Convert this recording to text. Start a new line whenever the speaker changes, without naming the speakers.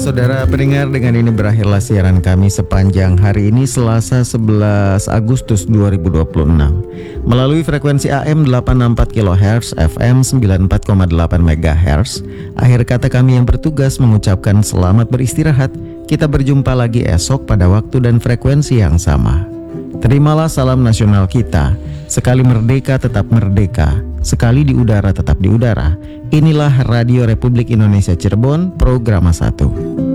saudara pendengar, dengan ini berakhirlah siaran kami sepanjang hari ini Selasa 11 Agustus 2026 melalui frekuensi AM 864 kHz, FM 94,8 MHz. Akhir kata kami yang bertugas mengucapkan selamat beristirahat. Kita berjumpa lagi esok pada waktu dan frekuensi yang sama. Terimalah salam nasional kita. Sekali merdeka tetap merdeka, sekali di udara tetap di udara. Inilah Radio Republik Indonesia Cirebon, Programa 1.